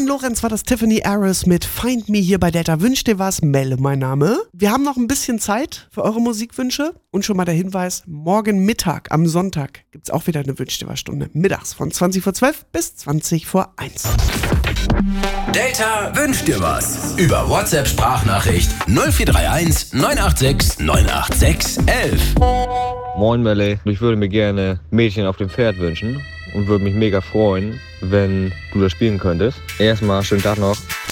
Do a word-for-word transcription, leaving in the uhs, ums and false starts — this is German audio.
Lorenz war das Tiffany Harris mit Find Me hier bei Delta. Wünsch dir was, Melle mein Name. Wir haben noch ein bisschen Zeit für eure Musikwünsche und schon mal der Hinweis, morgen Mittag am Sonntag gibt's auch wieder eine Wünsch dir was Stunde. Mittags von zwanzig vor zwölf bis zwanzig vor eins. Delta wünscht dir was. Über WhatsApp-Sprachnachricht null vier drei eins neun acht sechs neun acht sechs elf. Moin Melle, ich würde mir gerne Mädchen auf dem Pferd wünschen und würde mich mega freuen, wenn du das spielen könntest. Erstmal schönen Tag noch.